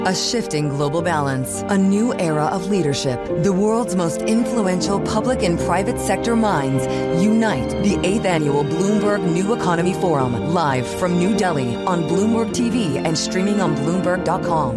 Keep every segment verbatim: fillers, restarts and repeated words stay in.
A shifting global balance, a new era of leadership. The world's most influential public and private sector minds unite. The eighth annual Bloomberg New Economy Forum, live from New Delhi on Bloomberg T V and streaming on Bloomberg dot com.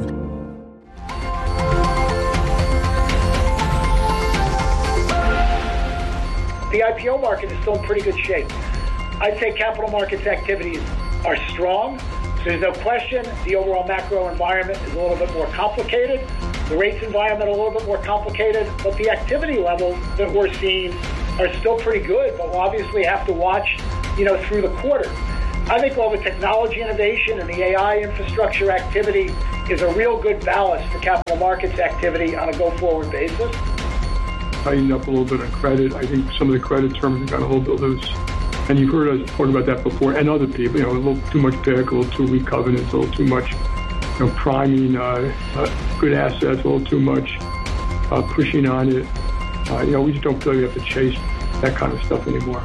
The I P O market is still in pretty good shape. I'd say capital markets activities are strong. So there's no question the overall macro environment is a little bit more complicated. The rates environment a little bit more complicated. But the activity levels that we're seeing are still pretty good. But we'll obviously have to watch, you know, through the quarter. I think all the technology innovation and the A I infrastructure activity is a real good ballast for capital markets activity on a go-forward basis. Tightened up a little bit on credit. I think some of the credit terms have gotten a little bit loose. And you've heard us talk about that before, and other people, you know, a little too much P I C, a little too weak covenants, a little too much, you know, priming uh, uh, good assets, a little too much uh, pushing on it. Uh, you know, we just don't feel like we have to chase that kind of stuff anymore.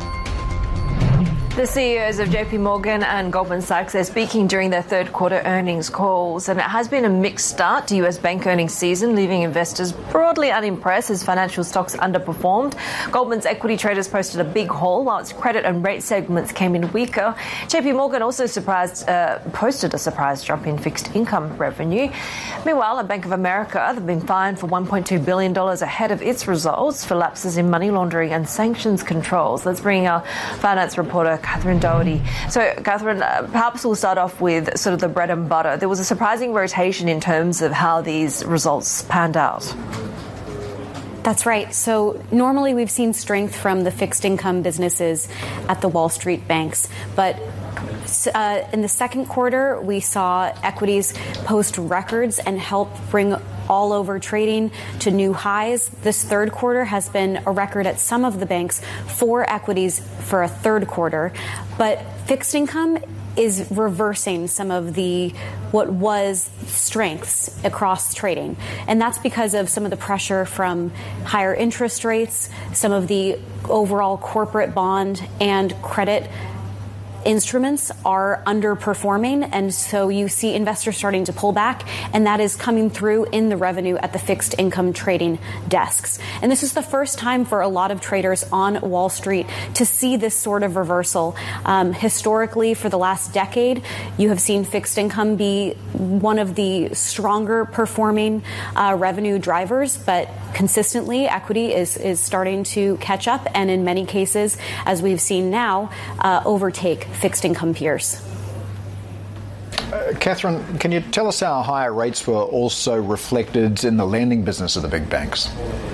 The C E Os of J P Morgan and Goldman Sachs are speaking during their third quarter earnings calls, and it has been a mixed start to U S bank earnings season, leaving investors broadly unimpressed as financial stocks underperformed. Goldman's equity traders posted a big haul, while its credit and rate segments came in weaker. J P Morgan also surprised, uh, posted a surprise drop in fixed income revenue. Meanwhile, at Bank of America, they've been fined for one point two billion dollars ahead of its results for lapses in money laundering and sanctions controls. Let's bring our finance reporter, Catherine Doherty. So, Catherine, uh, perhaps we'll start off with sort of the bread and butter. There was a surprising rotation in terms of how these results panned out. That's right. So normally we've seen strength from the fixed income businesses at the Wall Street banks, but uh, in the second quarter, we saw equities post records and help bring all over trading to new highs. This third quarter has been a record at some of the banks for equities for a third quarter, but fixed income is reversing some of the what was strengths across trading. And that's because of some of the pressure from higher interest rates, some of the overall corporate bond and credit instruments are underperforming, and so you see investors starting to pull back, and that is coming through in the revenue at the fixed income trading desks. And this is the first time for a lot of traders on Wall Street to see this sort of reversal. Um, historically, for the last decade, you have seen fixed income be one of the stronger performing uh, revenue drivers, but consistently equity is is starting to catch up, and in many cases, as we've seen now, uh, overtake fixed income peers. Uh, Catherine, can you tell us how higher rates were also reflected in the lending business of the big banks?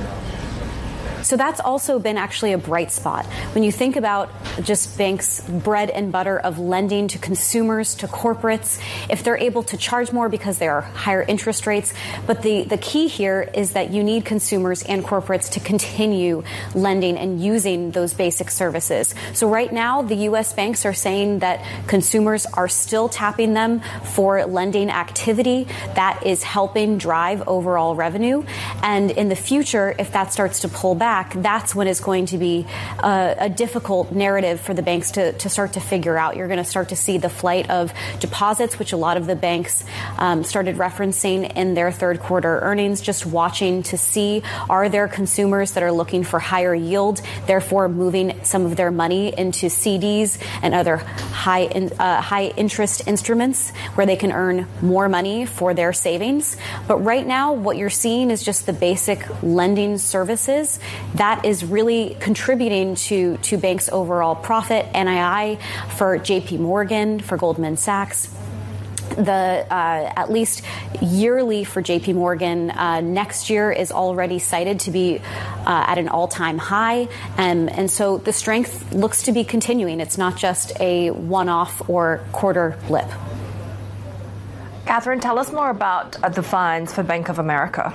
So that's also been actually a bright spot. When you think about just banks' bread and butter of lending to consumers, to corporates, if they're able to charge more because there are higher interest rates. But the, the key here is that you need consumers and corporates to continue lending and using those basic services. So right now, the U S banks are saying that consumers are still tapping them for lending activity. That is helping drive overall revenue. And in the future, if that starts to pull back, that's when it's going to be a, a difficult narrative for the banks to, to start to figure out. You're going to start to see the flight of deposits, which a lot of the banks um, started referencing in their third quarter earnings, just watching to see, are there consumers that are looking for higher yield, therefore moving some of their money into C Ds and other high in, uh, high interest instruments where they can earn more money for their savings. But right now, what you're seeing is just the basic lending services. That is really contributing to, to banks' overall profit, N I I for J P Morgan, for Goldman Sachs. The uh, at least yearly for J P Morgan uh, next year is already cited to be uh, at an all-time high, and, and so the strength looks to be continuing. It's not just a one-off or quarter blip. Catherine, tell us more about the fines for Bank of America.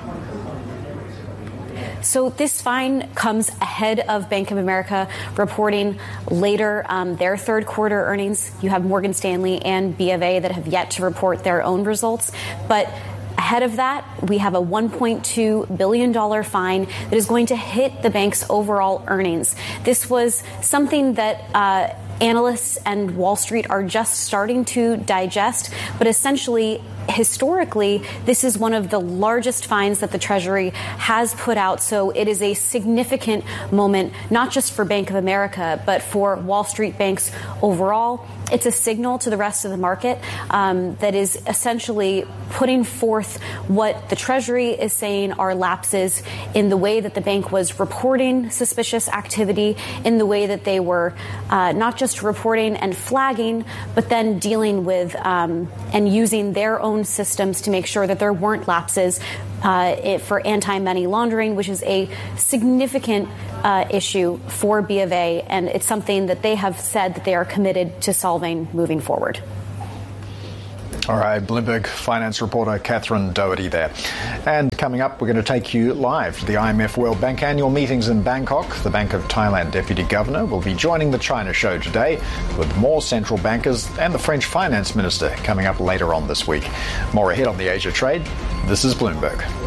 So this fine comes ahead of Bank of America reporting later um, their third quarter earnings. You have Morgan Stanley and B of A that have yet to report their own results. But ahead of that, we have a one point two billion dollars fine that is going to hit the bank's overall earnings. This was something that uh, analysts and Wall Street are just starting to digest. But essentially, historically, this is one of the largest fines that the Treasury has put out. So it is a significant moment, not just for Bank of America, but for Wall Street banks overall. It's a signal to the rest of the market um, that is essentially putting forth what the Treasury is saying are lapses in the way that the bank was reporting suspicious activity, in the way that they were uh, not just reporting and flagging, but then dealing with um, and using their own systems to make sure that there weren't lapses uh, it, for anti-money laundering, which is a significant uh, issue for B of A, and it's something that they have said that they are committed to solving moving forward. All right, Bloomberg finance reporter Catherine Doherty there. And coming up, we're going to take you live to the I M F World Bank annual meetings in Bangkok. The Bank of Thailand Deputy Governor will be joining the China show today, with more central bankers and the French finance minister coming up later on this week. More ahead on the Asia Trade. This is Bloomberg.